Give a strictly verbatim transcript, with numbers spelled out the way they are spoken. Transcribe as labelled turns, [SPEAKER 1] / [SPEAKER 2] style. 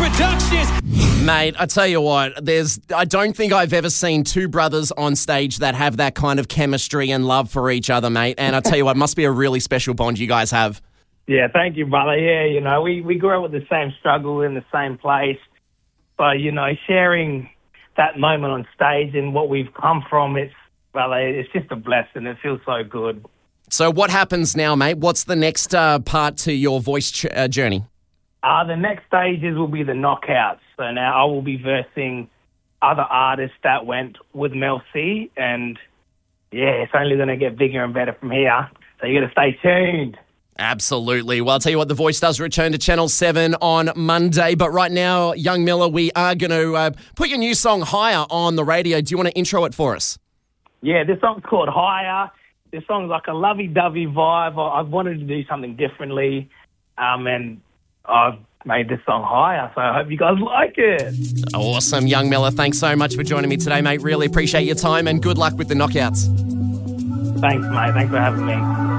[SPEAKER 1] Productions.
[SPEAKER 2] Mate, I tell you what, there's I don't think I've ever seen two brothers on stage that have that kind of chemistry and love for each other, mate. And I tell you what, it must be a really special bond you guys have.
[SPEAKER 3] Yeah, thank you, brother. Yeah, you know, we, we grew up with the same struggle in the same place. But, you know, sharing that moment on stage and what we've come from, it's, brother, it's just a blessing. It feels so good.
[SPEAKER 2] So what happens now, mate? What's the next uh, part to your voice ch- uh, journey?
[SPEAKER 3] Uh, the next stages will be the knockouts. So now I will be versing other artists that went with Mel C. And, yeah, it's only going to get bigger and better from here. So you got to stay tuned.
[SPEAKER 2] Absolutely. Well, I'll tell you what, The Voice does return to Channel seven on Monday. But right now, young Miller, we are going to uh, put your new song Higher on the radio. Do you want to intro it for us?
[SPEAKER 3] Yeah, this song's called Higher. This song's like a lovey-dovey vibe. I- I've wanted to do something differently. Um, and I've made this song Higher, so I hope you guys like it.
[SPEAKER 2] Awesome, young Miller. Thanks so much for joining me today, mate. Really appreciate your time and good luck with the knockouts.
[SPEAKER 3] Thanks, mate. Thanks for having me.